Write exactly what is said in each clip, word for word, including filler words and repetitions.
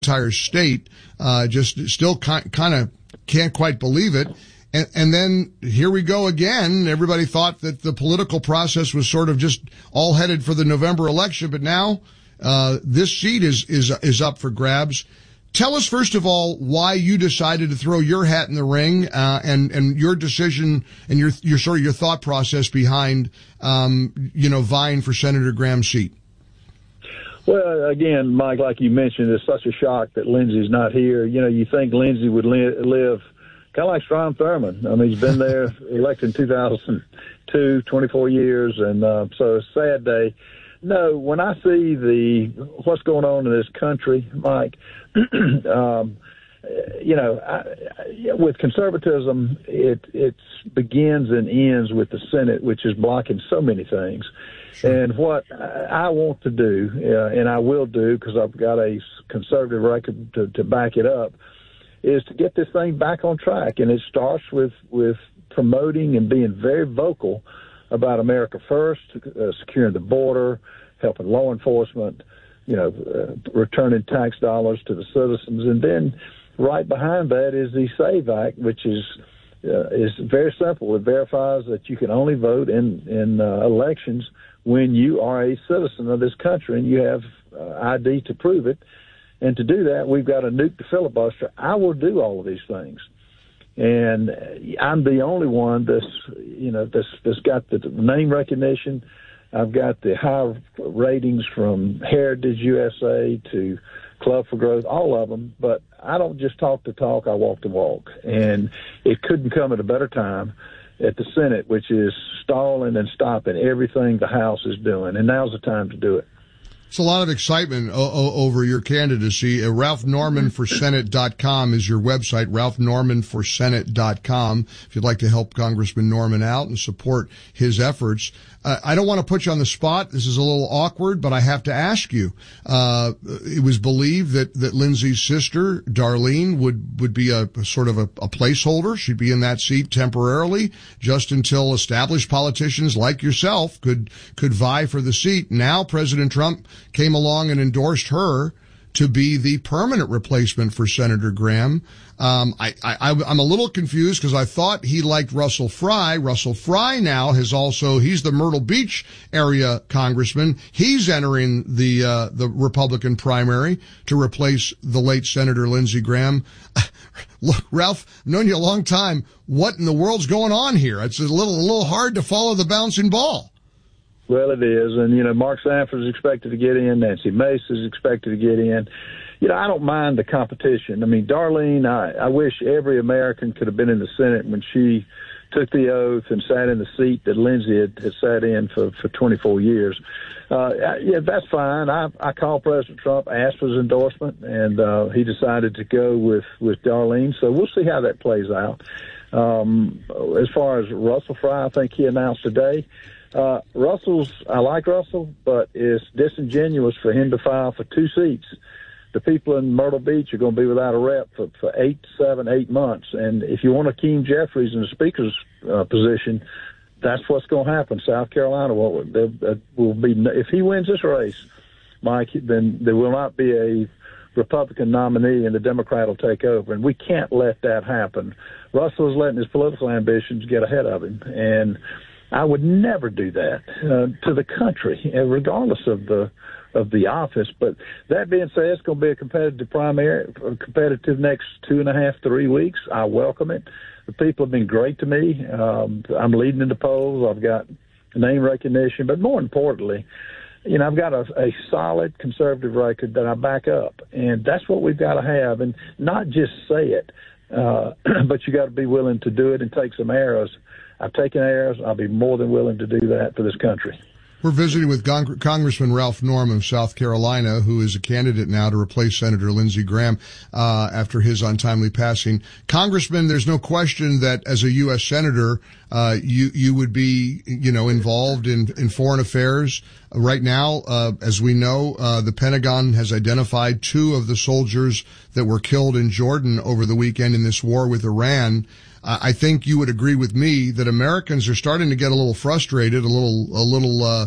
entire state, uh, just still ki- kind of can't quite believe it. And, and then here we go again. Everybody thought that the political process was sort of just all headed for the November election, but now, uh, this seat is, is, is up for grabs. Tell us, first of all, why you decided to throw your hat in the ring, uh, and, and your decision and your, your sort of your thought process behind, um, you know, vying for Senator Graham's seat. Well, again, Mike, like you mentioned, it's such a shock that Lindsey's not here. You know, you think Lindsey would li- live kind of like Strom Thurmond. I mean, he's been there, elected in two thousand two, twenty-four years, and uh, so it's a sad day. No, when I see the what's going on in this country, Mike, um, you know, I, I, with conservatism, it it begins and ends with the Senate, which is blocking so many things. Sure. And what I want to do, uh, and I will do because I've got a conservative record to, to back it up, is to get this thing back on track. And it starts with, with promoting and being very vocal about America First, uh, securing the border, helping law enforcement, you know, uh, returning tax dollars to the citizens. And then right behind that is the SAVE Act, which is uh, is very simple. It verifies that you can only vote in, in uh, elections when you are a citizen of this country and you have uh, I D to prove it. And to do that, we've got to nuke the filibuster. I will do all of these things. And I'm the only one that's, you know, that's, that's got the name recognition. I've got the high ratings from Heritage U S A to Club for Growth, all of them. But I don't just talk the talk, I walk the walk. And it couldn't come at a better time at the Senate, which is stalling and stopping everything the House is doing. And now's the time to do it. It's a lot of excitement o- o- over your candidacy. Uh, Ralph Norman for Senate dot com is your website, Ralph Norman for Senate dot com, if you'd like to help Congressman Norman out and support his efforts. Uh, I don't want to put you on the spot. This is a little awkward, but I have to ask you. Uh, it was believed that, that Lindsey's sister, Darlene, would, would be a, a sort of a, a placeholder. She'd be in that seat temporarily just until established politicians like yourself could, could vie for the seat. Now President Trump came along and endorsed her to be the permanent replacement for Senator Graham. Um, I, I, I'm a little confused because I thought he liked Russell Fry. Russell Fry now has also, he's the Myrtle Beach area congressman. He's entering the, uh, the Republican primary to replace the late Senator Lindsey Graham. Look, Ralph, I've known you a long time. What in the world's going on here? It's a little, a little hard to follow the bouncing ball. Well, it is. And, you know, Mark Sanford is expected to get in. Nancy Mace is expected to get in. You know, I don't mind the competition. I mean, Darlene, I, I wish every American could have been in the Senate when she took the oath and sat in the seat that Lindsey had, had sat in for, for twenty-four years. Uh, yeah, that's fine. I, I called President Trump, asked for his endorsement, and uh, he decided to go with, with Darlene. So we'll see how that plays out. Um, as far as Russell Fry, I think he announced today, Uh, Russell's, I like Russell, but it's disingenuous for him to file for two seats. The people in Myrtle Beach are going to be without a rep for, for eight, seven, eight months. And if you want Hakeem Jeffries in the speaker's uh, position, that's what's going to happen. South Carolina will, will be, if he wins this race, Mike, then there will not be a Republican nominee and the Democrat will take over. And we can't let that happen. Russell is letting his political ambitions get ahead of him. And I would never do that uh, to the country, regardless of the of the office. But that being said, it's going to be a competitive primary, a competitive next two and a half, three weeks. I welcome it. The people have been great to me. Um, I'm leading in the polls. I've got name recognition, but more importantly, you know, I've got a, a solid conservative record that I back up, and that's what we've got to have, and not just say it, uh, but you got to be willing to do it and take some arrows. I've taken arrows. I'll be more than willing to do that for this country. We're visiting with Cong- Congressman Ralph Norman of South Carolina, who is a candidate now to replace Senator Lindsey Graham uh, after his untimely passing. Congressman, there's no question that as a U S senator, uh, you you would be, you know, involved in in foreign affairs. Right now, uh, as we know, uh, the Pentagon has identified two of the soldiers that were killed in Jordan over the weekend in this war with Iran. Uh, I think you would agree with me that Americans are starting to get a little frustrated, a little, a little, uh,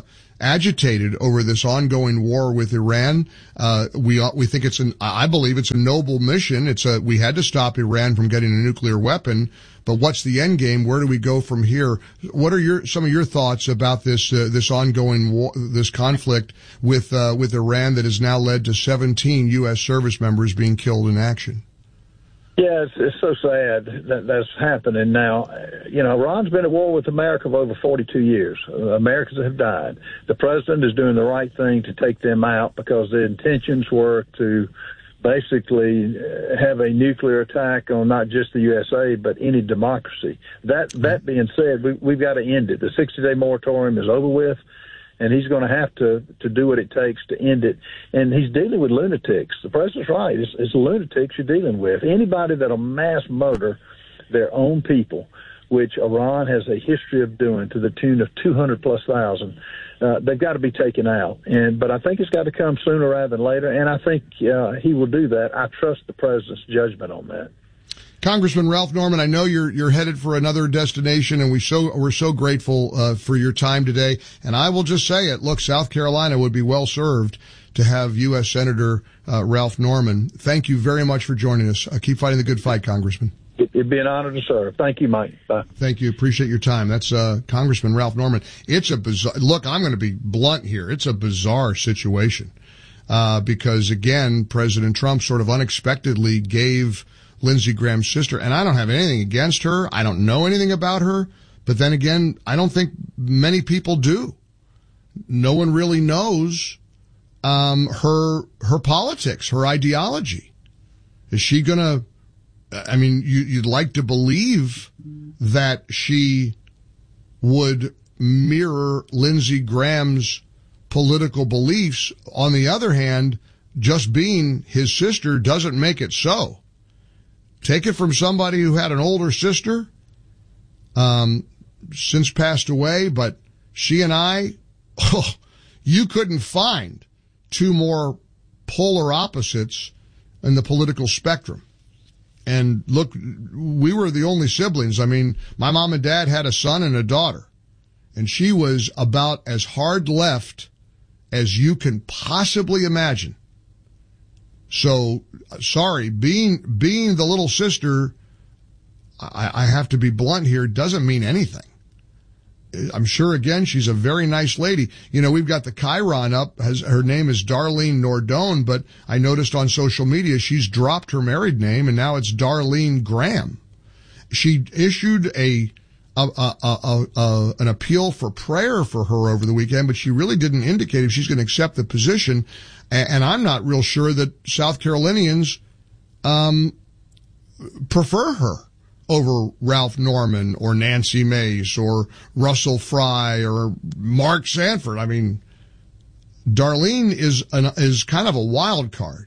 agitated over this ongoing war with Iran. Uh, we we think it's an I believe it's a noble mission. It's a we had to stop Iran from getting a nuclear weapon. But what's the end game? Where do we go from here? What are your some of your thoughts about this uh, this ongoing war, this conflict with uh, with Iran that has now led to seventeen U S service members being killed in action? Yeah, it's, it's so sad that that's happening now. You know, Iran's been at war with America for over forty-two years. Americans have died. The president is doing the right thing to take them out because the intentions were to basically have a nuclear attack on not just the U S A, but any democracy. That that being said, we, we've got to end it. The sixty-day moratorium is over with, and he's going to have to, to do what it takes to end it. And he's dealing with lunatics. The president's right. It's, it's lunatics you're dealing with. Anybody that'll mass murder their own people, which Iran has a history of doing to the tune of two hundred plus thousand, uh, they've got to be taken out. And but I think it's got to come sooner rather than later, and I think uh, he will do that. I trust the president's judgment on that. Congressman Ralph Norman, I know you're you're headed for another destination, and we so we're so grateful uh, for your time today. And I will just say it: look, South Carolina would be well served to have U S Senator uh, Ralph Norman. Thank you very much for joining us. Uh, keep fighting the good fight, Congressman. It'd be an honor to serve. Thank you, Mike. Bye. Thank you. Appreciate your time. That's uh, Congressman Ralph Norman. It's a bizarre. Look, I'm going to be blunt here. It's a bizarre situation uh, because, again, President Trump sort of unexpectedly gave Lindsey Graham's sister, and I don't have anything against her. I don't know anything about her. But then again, I don't think many people do. No one really knows um, her her politics, her ideology. Is she going to? I mean, you, you'd like to believe that she would mirror Lindsey Graham's political beliefs. On the other hand, just being his sister doesn't make it so. Take it from somebody who had an older sister, um, since passed away, but she and I, oh, you couldn't find two more polar opposites in the political spectrum. And look, we were the only siblings. I mean, my mom and dad had a son and a daughter, and she was about as hard left as you can possibly imagine. So, sorry, being being the little sister, I, I have to be blunt here, doesn't mean anything. I'm sure, again, she's a very nice lady. You know, we've got the Chiron up. Has, her name is Darlene Nordone, but I noticed on social media she's dropped her married name, and now it's Darlene Graham. She issued a, a, a, a, a an appeal for prayer for her over the weekend, but she really didn't indicate if she's going to accept the position. And, and I'm not real sure that South Carolinians um, prefer her over Ralph Norman or Nancy Mace or Russell Fry or Mark Sanford. I mean, Darlene is an, is kind of a wild card.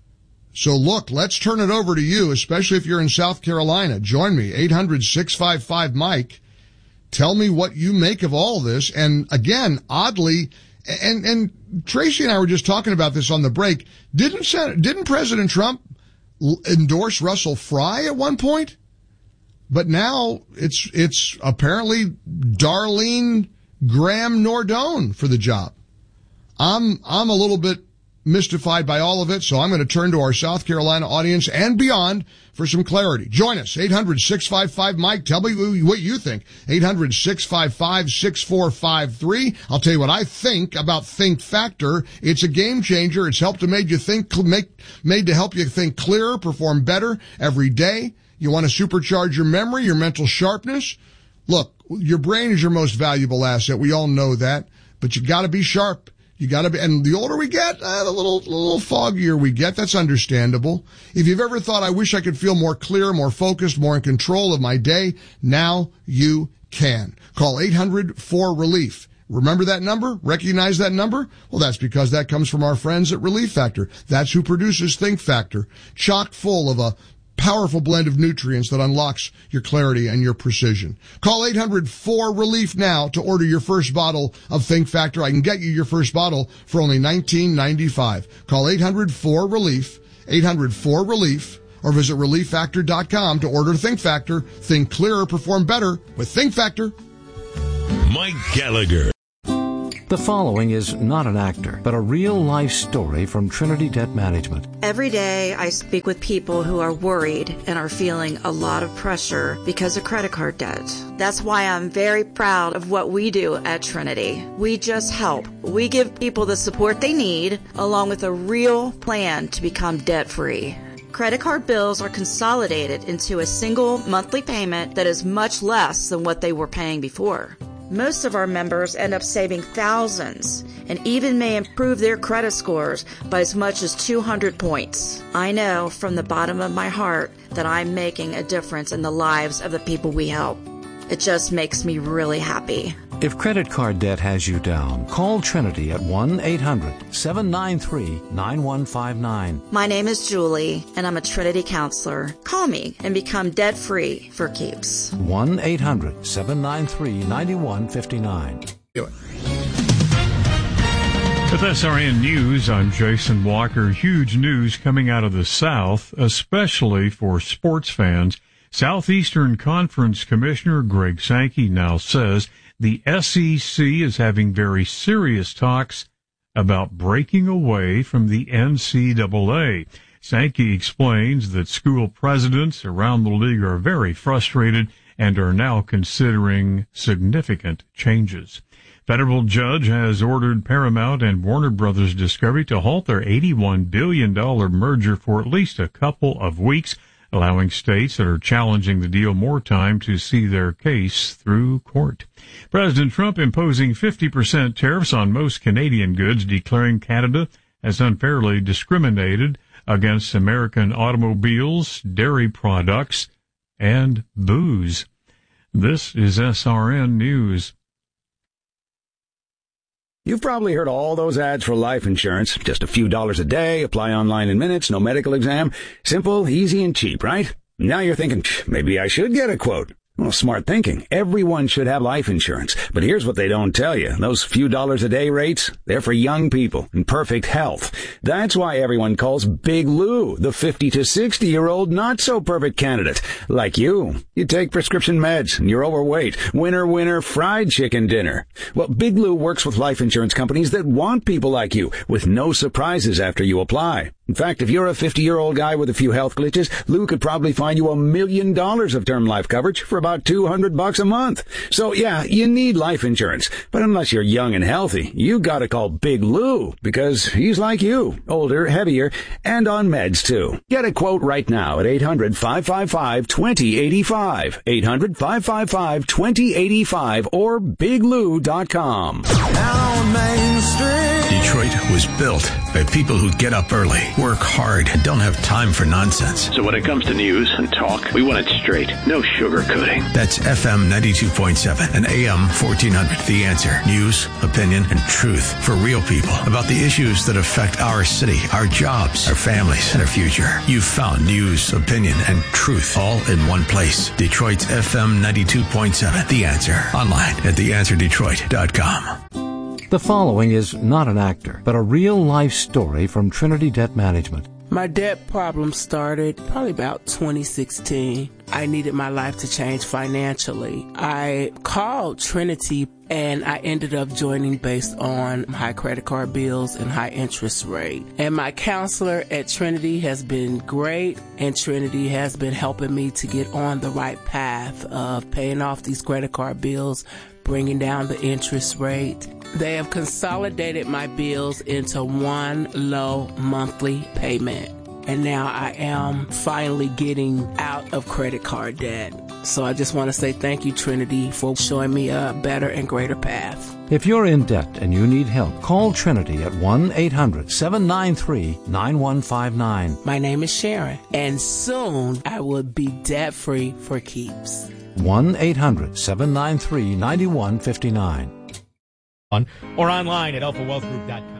So look, let's turn it over to you, especially if you're in South Carolina. Join me, eight hundred, six five five, Mike. Tell me what you make of all this. And again, oddly, and, and Tracy and I were just talking about this on the break. Didn't, didn't President Trump endorse Russell Fry at one point? But now it's it's apparently Darlene Graham Nordone for the job. I'm I'm a little bit mystified by all of it, so I'm going to turn to our South Carolina audience and beyond for some clarity. Join us, eight hundred, six five five, Mike. Tell me what you think. eight hundred, six five five, six four five three. I'll tell you what I think about Think Factor. It's a game changer. It's helped to make you think, make, made to help you think clearer, perform better every day. You want to supercharge your memory, your mental sharpness? Look, your brain is your most valuable asset. We all know that. But you got to be sharp. You got to be, and the older we get, uh, the little, little foggier we get. That's understandable. If you've ever thought, I wish I could feel more clear, more focused, more in control of my day, now you can. Call eight hundred, four, relief. Remember that number? Recognize that number? Well, that's because that comes from our friends at Relief Factor. That's who produces Think Factor. Chock full of a powerful blend of nutrients that unlocks your clarity and your precision. Call eight hundred, four, relief now to order your first bottle of Think Factor. I can get you your first bottle for only nineteen ninety-five. Call eight hundred, four, relief, eight hundred, four, relief, or visit relief factor dot com to order Think Factor. Think clearer, perform better with Think Factor. Mike Gallagher. The following is not an actor, but a real-life story from Trinity Debt Management. Every day I speak with people who are worried and are feeling a lot of pressure because of credit card debt. That's why I'm very proud of what we do at Trinity. We just help. We give people the support they need, along with a real plan to become debt-free. Credit card bills are consolidated into a single monthly payment that is much less than what they were paying before. Most of our members end up saving thousands and even may improve their credit scores by as much as two hundred points. I know from the bottom of my heart that I'm making a difference in the lives of the people we help. It just makes me really happy. If credit card debt has you down, call Trinity at one eight hundred seven nine three nine one five nine. My name is Julie, and I'm a Trinity counselor. Call me and become debt-free for keeps. one eight hundred seven nine three nine one five nine. Do it. With S R N News, I'm Jason Walker. Huge news coming out of the South, especially for sports fans. Southeastern Conference Commissioner Greg Sankey now says the S E C is having very serious talks about breaking away from the N C double A. Sankey explains that school presidents around the league are very frustrated and are now considering significant changes. Federal judge has ordered Paramount and Warner Brothers Discovery to halt their eighty-one billion dollars merger for at least a couple of weeks, allowing states that are challenging the deal more time to see their case through court. President Trump imposing fifty percent tariffs on most Canadian goods, declaring Canada has unfairly discriminated against American automobiles, dairy products, and booze. This is S R N News. You've probably heard all those ads for life insurance. Just a few dollars a day, apply online in minutes, no medical exam. Simple, easy, and cheap, right? Now you're thinking, maybe I should get a quote. Well, smart thinking. Everyone should have life insurance. But here's what they don't tell you. Those few dollars a day rates, they're for young people in perfect health. That's why everyone calls Big Lou the fifty to sixty year old not so perfect candidate. Like you. You take prescription meds and you're overweight. Winner, winner, fried chicken dinner. Well, Big Lou works with life insurance companies that want people like you with no surprises after you apply. In fact, if you're a fifty-year-old guy with a few health glitches, Lou could probably find you a million dollars of term life coverage for about two hundred bucks a month. So yeah, you need life insurance. But unless you're young and healthy, you gotta call Big Lou because he's like you, older, heavier, and on meds too. Get a quote right now at eight hundred five five five two zero eight five, eight hundred five five five two zero eight five or big lou dot com. Down Main Street. Detroit was built by people who get up early, work hard, and don't have time for nonsense. So when it comes to news and talk, we want it straight. No sugarcoating. That's F M ninety-two point seven and A M fourteen hundred. The Answer. News, opinion, and truth for real people about the issues that affect our city, our jobs, our families, and our future. You've found news, opinion, and truth all in one place. Detroit's F M ninety-two point seven. The Answer. Online at the answer detroit dot com. The following is not an actor, but a real-life story from Trinity Debt Management. My debt problem started probably about twenty sixteen. I needed my life to change financially. I called Trinity and I ended up joining based on high credit card bills and high interest rate. And my counselor at Trinity has been great, and Trinity has been helping me to get on the right path of paying off these credit card bills, bringing down the interest rate. They have consolidated my bills into one low monthly payment. And now I am finally getting out of credit card debt. So I just want to say thank you, Trinity, for showing me a better and greater path. If you're in debt and you need help, call Trinity at one eight hundred seven nine three nine one five nine. My name is Sharon, and soon I will be debt-free for keeps. one eight hundred seven nine three nine one five nine. Or online at alpha wealth group dot com.